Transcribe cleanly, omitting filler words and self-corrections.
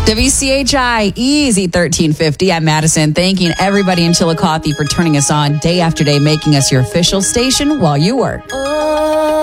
WCHI Easy 1350. I'm Madison. Thanking everybody in Chillicothe for turning us on day after day, making us your official station while you work.